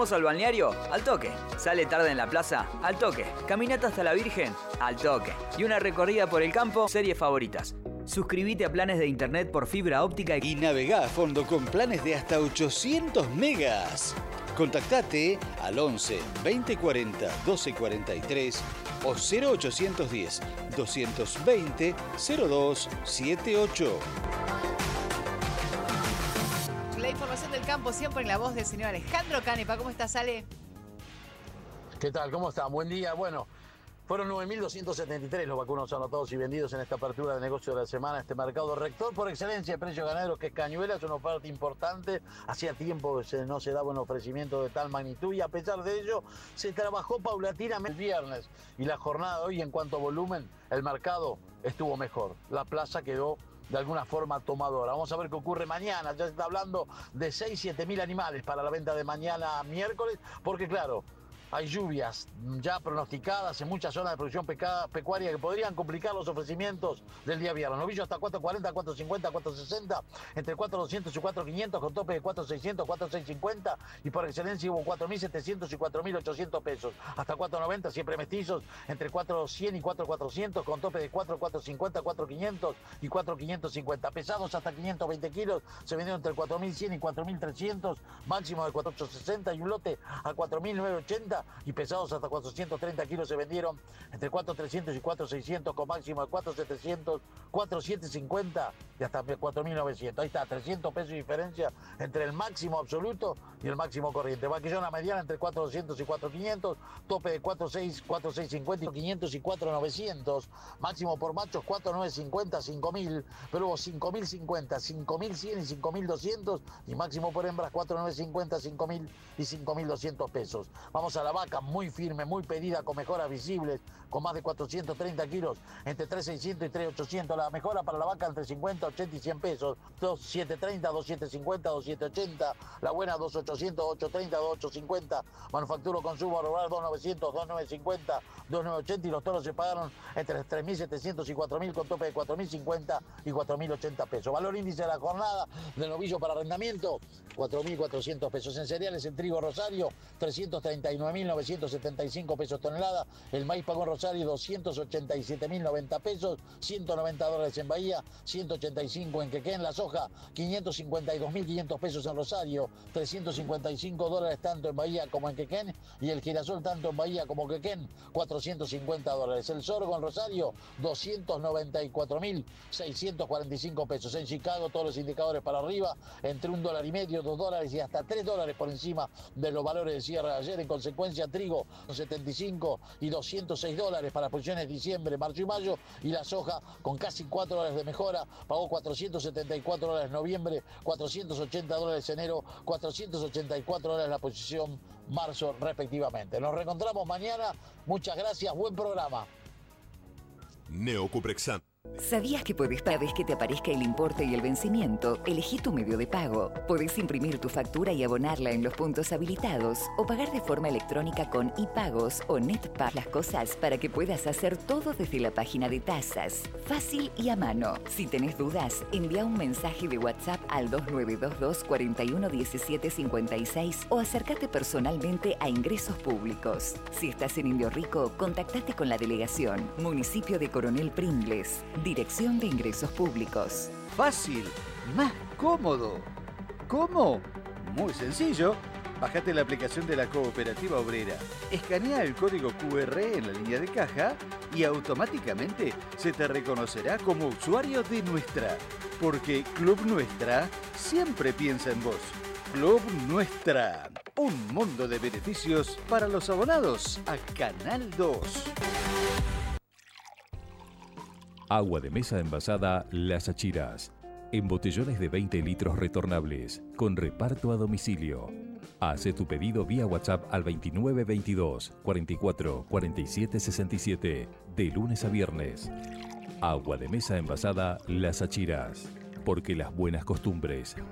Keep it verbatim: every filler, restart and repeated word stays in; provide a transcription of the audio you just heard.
¿Vamos al balneario? Al toque. ¿Sale tarde en la plaza? Al toque. ¿Caminata hasta la Virgen? Al toque. ¿Y una recorrida por el campo? Series favoritas. Suscríbete a planes de internet por fibra óptica y navegá a fondo con planes de hasta ochocientos megas. Contactate al once veinte cuarenta doce cuarenta y tres o cero ochocientos diez doscientos veinte cero dos setenta y ocho. La información del campo siempre en la voz del señor Alejandro Canepa. ¿Cómo estás, Ale? ¿Qué tal? ¿Cómo están? Buen día. Bueno, fueron nueve mil doscientos setenta y tres los vacunos anotados y vendidos en esta apertura de negocio de la semana. Este mercado rector por excelencia de precios ganaderos, que es Cañuelas, es una oferta importante. Hacía tiempo que se, no se daba un ofrecimiento de tal magnitud y a pesar de ello se trabajó paulatinamente el viernes. Y la jornada de hoy, en cuanto a volumen, el mercado estuvo mejor. La plaza quedó de alguna forma tomadora. Vamos a ver qué ocurre mañana. Ya se está hablando de seis, siete mil animales para la venta de mañana miércoles, porque claro, hay lluvias ya pronosticadas en muchas zonas de producción pecuaria que podrían complicar los ofrecimientos del día viernes. Novillo hasta cuatro cuarenta, cuatro cincuenta, cuatro sesenta, entre cuatro doscientos y cuatro quinientos con tope de cuatro seiscientos, cuatro seiscientos cincuenta y por excelencia hubo cuatro mil setecientos y cuatro mil ochocientos pesos. Hasta cuatro noventa, siempre mestizos, entre cuatro cien y cuatro cuatrocientos con tope de cuatro, cuatro cincuenta, cuatro quinientos y cuatro quinientos cincuenta. Pesados hasta quinientos veinte kilos, se vendieron entre cuatro mil cien y cuatro mil trescientos, máximo de cuatro mil ochocientos sesenta y un lote a cuatro mil novecientos ochenta. Y pesados hasta cuatrocientos treinta kilos se vendieron entre cuatro mil trescientos y cuatro mil seiscientos con máximo de cuatro mil setecientos, cuatro mil setecientos cincuenta y hasta cuatro mil novecientos. Ahí está, trescientos pesos de diferencia entre el máximo absoluto y el máximo corriente. Vaquillona mediana entre cuatro mil doscientos y cuatro mil quinientos, tope de cuatro mil seiscientos, cuatro mil seiscientos cincuenta y quinientos y cuatro mil novecientos. Máximo por machos cuatro mil novecientos cincuenta, cinco mil, pero luego cinco mil cincuenta, cinco mil cien y cinco mil doscientos y máximo por hembras cuatro mil novecientos cincuenta, cinco mil y cinco mil doscientos pesos. Vamos a la vaca, muy firme, muy pedida, con mejoras visibles, con más de cuatrocientos treinta kilos, entre tres mil seiscientos y tres mil ochocientos. La mejora para la vaca entre cincuenta, ochenta y cien pesos, dos mil setecientos treinta, dos mil setecientos cincuenta, dos mil setecientos ochenta. La buena dos mil ochocientos, ocho mil treinta, dos mil ochocientos cincuenta. Manufacturo consumo rural dos mil novecientos, dos mil novecientos cincuenta, dos mil ochenta y los toros se pagaron entre tres mil setecientos y cuatro mil con tope de cuatro mil cincuenta y cuatro mil ochenta pesos. Valor índice de la jornada del novillo para arrendamiento, cuatro mil cuatrocientos pesos. En cereales, en trigo Rosario, trescientos treinta y nueve mil novecientos setenta y cinco pesos tonelada. El maíz pagó en Rosario doscientos ochenta y siete mil noventa pesos, ciento noventa dólares en Bahía, ciento ochenta y cinco en Quequén. La soja, quinientos cincuenta y dos mil quinientos pesos en Rosario, trescientos cincuenta y cinco dólares tanto en Bahía como en Quequén. Y el girasol tanto en Bahía como Quequén, cuatrocientos cincuenta dólares. El sorgo en Rosario, doscientos noventa y cuatro mil seiscientos cuarenta y cinco pesos. En Chicago todos los indicadores para arriba, entre un dólar y medio, dos dólares y hasta tres dólares por encima de los valores de cierre de ayer. En consecuencia, trigo setenta y cinco y doscientos seis dólares para posiciones de diciembre, marzo y mayo. Y la soja con casi cuatro dólares de mejora, pagó cuatrocientos setenta y cuatro dólares en noviembre, cuatrocientos ochenta dólares enero, cuatrocientos ochenta y cuatro dólares la posición marzo respectivamente. Nos reencontramos mañana. Muchas gracias, buen programa. Neocuprexan. ¿Sabías que podés, cada vez que te aparezca el importe y el vencimiento, elegí tu medio de pago? Podés imprimir tu factura y abonarla en los puntos habilitados o pagar de forma electrónica con iPagos o NetPag. Las cosas para que puedas hacer todo desde la página de tasas. Fácil y a mano. Si tenés dudas, envía un mensaje de WhatsApp al dos nueve dos dos, cuatro uno uno siete cinco seis o acércate personalmente a Ingresos Públicos. Si estás en Indio Rico, contactate con la delegación. Municipio de Coronel Pringles. Dirección de Ingresos Públicos. Fácil, más cómodo. ¿Cómo? Muy sencillo. Bájate la aplicación de la Cooperativa Obrera, escanea el código Q R en la línea de caja y automáticamente se te reconocerá como usuario de Nuestra. Porque Club Nuestra siempre piensa en vos. Club Nuestra, un mundo de beneficios para los abonados a Canal dos. Agua de mesa envasada Las Achiras. En botellones de veinte litros retornables, con reparto a domicilio. Hace tu pedido vía WhatsApp al veintinueve veintidós, cuarenta y cuatro, cuarenta y siete sesenta y siete, de lunes a viernes. Agua de mesa envasada Las Achiras. Porque las buenas costumbres